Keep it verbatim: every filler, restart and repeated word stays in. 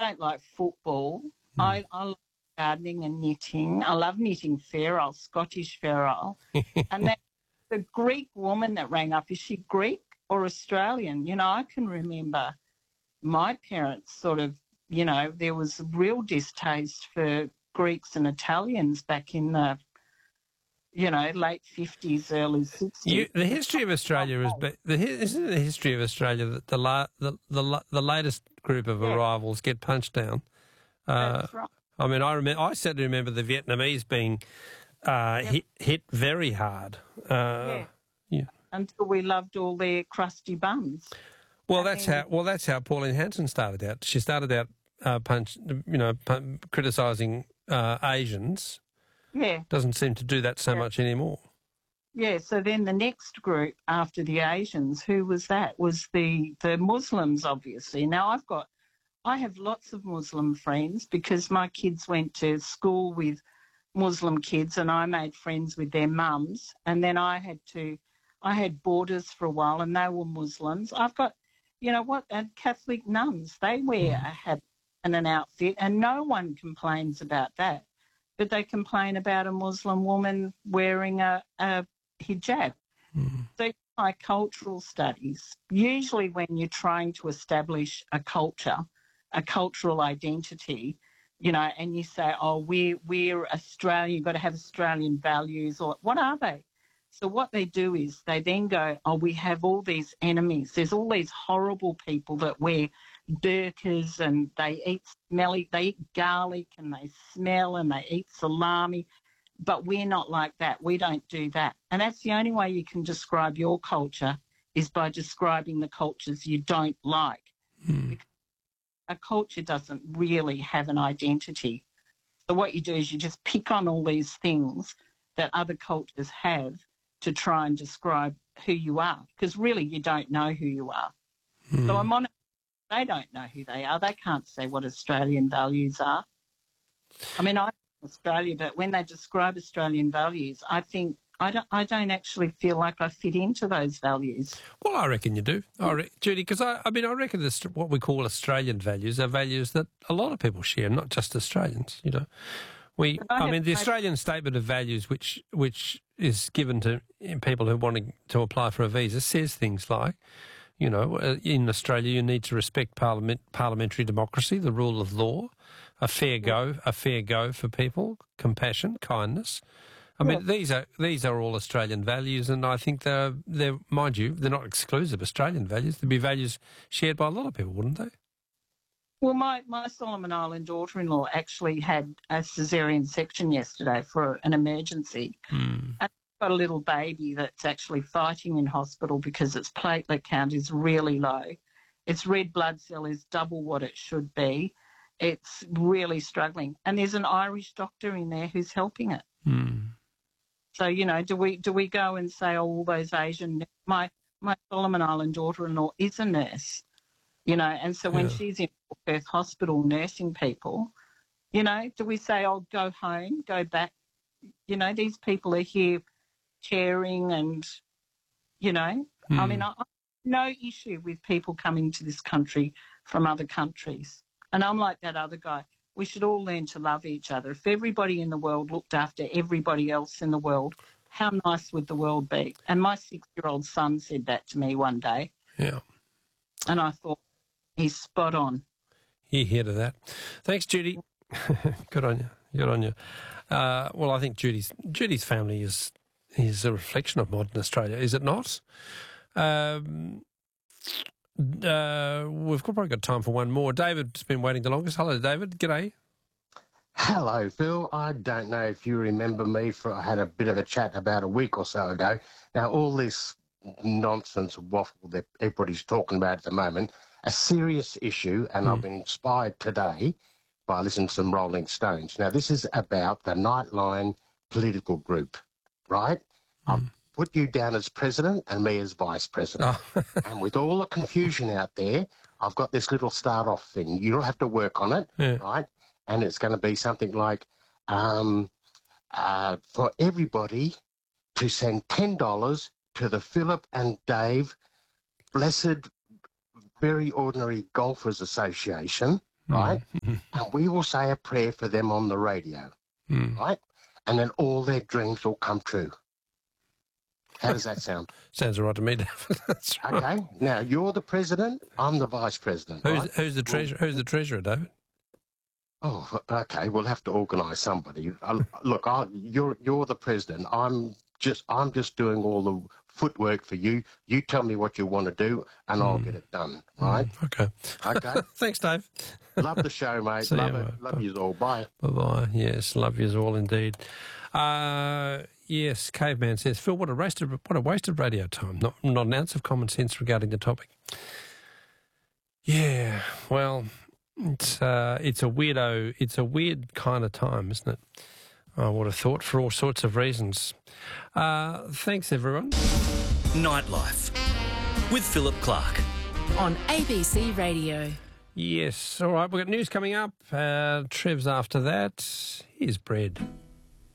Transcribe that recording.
don't like football. Hmm. I, I love gardening and knitting. I love knitting ferrule, Scottish ferrule. And then the Greek woman that rang up, is she Greek or Australian? You know, I can remember my parents sort of, you know, there was real distaste for Greeks and Italians back in the, you know, late fifties, early sixties. You, the history of Australia is, but the isn't it the history of Australia that the la, the, the the latest group of Yeah. arrivals get punched down. Uh, That's right. I mean, I remember, I certainly remember the Vietnamese being uh, Yep. hit hit very hard. Uh, Yeah. yeah. Until we loved all their crusty bums. Well, And that's then- how. Well, that's how Pauline Hanson started out. She started out uh, punch, you know, pun- criticising uh, Asians. Yeah. Doesn't seem to do that so Yeah. much anymore. Yeah, so then the next group after the Asians, who was that? Was the, the Muslims, obviously. Now, I've got, I have lots of Muslim friends because my kids went to school with Muslim kids and I made friends with their mums. And then I had to, I had boarders for a while and they were Muslims. I've got, you know what, and Catholic nuns, they wear a hat and an outfit and no one complains about that. But they complain about a Muslim woman wearing a, a hijab. Mm. So my cultural studies, usually when you're trying to establish a culture, a cultural identity, you know, and you say, oh, we're, we're Australian, you've got to have Australian values, or what are they? So what they do is they then go, oh, we have all these enemies. There's all these horrible people that wear burqas and they eat smelly, they eat garlic and they smell and they eat salami. But we're not like that. We don't do that. And that's the only way you can describe your culture is by describing the cultures you don't like. Mm. Because a culture doesn't really have an identity. So what you do is you just pick on all these things that other cultures have to try and describe who you are, because really you don't know who you are. Mm. So I'm on. They don't know who they are. They can't say what Australian values are. I mean, I'm from Australia, but when they describe Australian values, I think I don't. I don't actually feel like I fit into those values. Well, I reckon you do, I re- Judy, because I, I mean, I reckon this, what we call Australian values are values that a lot of people share, not just Australians. You know, we. I I have- mean, the I- Australian Statement of Values, which which is given to people who want to apply for a visa, says things like, you know, uh, in Australia you need to respect parliament, parliamentary democracy, the rule of law, a fair go, a fair go for people, compassion, kindness. I mean, Yeah. these are these are all Australian values, and I think they're, they're, mind you, they're not exclusive Australian values. They'd be values shared by a lot of people, wouldn't they? Well, my, my Solomon Island daughter-in-law actually had a caesarean section yesterday for an emergency. Mm. And got a little baby that's actually fighting in hospital because its platelet count is really low. Its red blood cell is double what it should be. It's really struggling. And there's an Irish doctor in there who's helping it. Mm. So, you know, do we do we go and say, oh, all those Asian... My, my Solomon Island daughter-in-law is a nurse, you know, and so when Yeah. she's in Perth Hospital nursing people, you know, do we say, oh, go home, go back? You know, these people are here caring and, you know, Mm. I mean, I, I have no issue with people coming to this country from other countries. And I'm like that other guy. We should all learn to love each other. If everybody in the world looked after everybody else in the world, how nice would the world be? And my six-year-old son said that to me one day. Yeah. And I thought, he's spot on. You hear to that. Thanks, Judy. Good on you. Good on you. Uh, well, I think Judy's Judy's family is is a reflection of modern Australia, is it not? Um, uh, we've got, probably got time for one more. David's been waiting the longest. Hello, David. G'day. Hello, Phil. I don't know if you remember me. For I had a bit of a chat about a week or so ago. Now, all this nonsense waffle that everybody's talking about at the moment, a serious issue, and Hmm. I've been inspired today by listening to some Rolling Stones. Now, this is about the Nightline political group, right? I've put you down as president and me as vice president. Oh. And with all the confusion out there, I've got this little start-off thing. You don't have to work on it, Yeah. right? And it's going to be something like um, uh, for everybody to send ten dollars to the Philip and Dave Blessed Very Ordinary Golfers Association, right? Mm. And we will say a prayer for them on the radio, Mm. right? And then all their dreams will come true. How does that sound? Sounds all right to me, David. That's right. Okay. Now, you're the president. I'm the vice president, Who's, right? who's the treasurer? Who's the treasurer, David? Oh, okay. We'll have to organise somebody. Uh, look, I, you're you're the president. I'm just I'm just doing all the footwork for you. You tell me what you want to do, and I'll get it done. Right? Mm, okay. Okay. Thanks, Dave. Love the show, mate. See love you, it. mate. Love you all. Bye. Bye-bye. Yes, love yous all indeed. Uh, yes, Caveman says, Phil, what a wasted, what a wasted radio time. Not, not an ounce of common sense regarding the topic. Yeah, well, it's uh, it's a weirdo, it's a weird kind of time, isn't it? I would have thought for all sorts of reasons. Uh, thanks, everyone. Nightlife with Philip Clark on A B C Radio. Yes, all right, we've got news coming up. Uh, Trev's after that. Here's Bread.